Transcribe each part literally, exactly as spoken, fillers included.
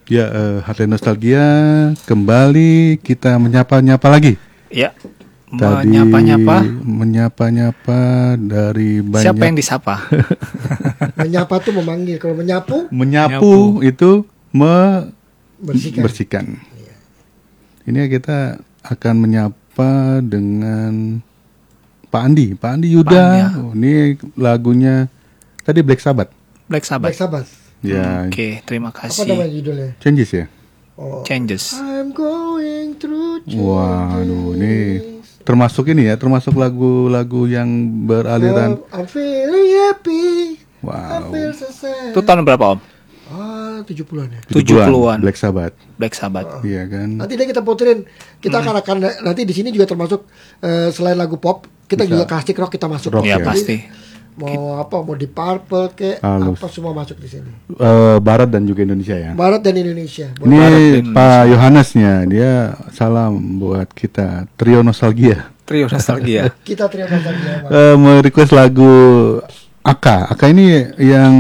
Ya, uh, Hotline Nostalgia kembali kita menyapa-nyapa lagi. Ya, Tadi menyapa-nyapa. Menyapa-nyapa dari banyak. Siapa yang disapa? Menyapa tuh memanggil. Kalau menyapu, menyapu itu bersihkan. membersihkan. Ini kita akan menyapa dengan Pak Andi, Pak Andi Yuda. Pak Andi, ya. Oh, ini lagunya tadi Black Sabbath. Black Sabbath. Black Sabbath. Ya. Oke, okay, terima Apa kasih. nama judulnya? Changes ya. Oh. Changes. I'm going through changes. Waduh, ini termasuk ini ya, termasuk lagu-lagu yang beraliran. I'm, I'm feeling happy. I Wow. feel so sad. Itu tahun berapa, Om? Ah, tujuh puluhan ya. tujuh puluhan. Black Sabbath. Black Sabbath. Iya kan. Nanti deh kita puterin. Kita akan akan nanti di sini juga termasuk uh, selain lagu pop, kita Bisa. juga classic rock kita masuk. Rock, Ya, ya. pasti. Mau apa? Mau di Purple ke Halus. apa semua masuk di sini. Eh, Barat dan juga Indonesia ya. Barat dan Indonesia. Ini Barat dan Pak Yohanesnya, dia salam buat kita Trio Nostalgia. Trio Nostalgia. Kita terima kasih. Eh, merequest lagu Aka. Aka ini yang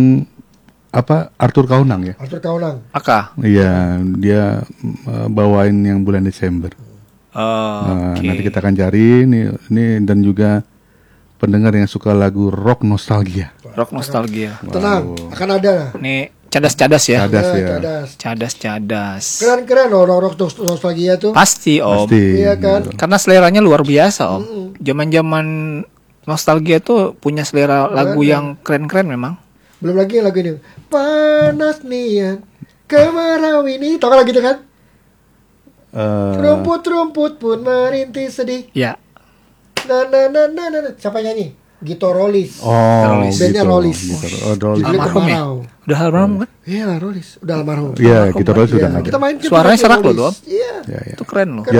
apa? Arthur Kaunang ya. Arthur Kaunang. Aka. Iya, dia eh, bawain yang bulan Desember. Oh, Nah, oke. nanti kita akan cari ini, ini dan juga pendengar yang suka lagu rock nostalgia. Rock Nostalgia. Tenang, akan ada lah. Ini cadas-cadas ya. Cadas Ya, ya. cadas. Cadas-cadas. Keren-keren loh orang rock nostalgia tuh. Pasti, Om. Pasti. Iya kan? Karena seleranya luar biasa, Om. Zaman-zaman Nostalgia tuh punya selera lagu Keren, yang keren-keren memang. Belum lagi lagu ini. Panas nian kemarau ini. Tahu kan lagu itu kan? Eh, Rumput-rumput pun merintih sedih. Ya. Na na na na na. Siapa nyanyi? Gito Rollis. oh, Rollis. Bandnya gitu, Rollis. gitu. Oh, Rollis. Judulnya Almarhum ya? Kemarau. Udah almarhum kan? Iya lah Rollis. Udah almarhum. Iya, gitu Rollis Iya, sudah nggak ada. kita main Suaranya serak loh, Rollis. Dom. Iya. Ya, ya. Itu keren loh.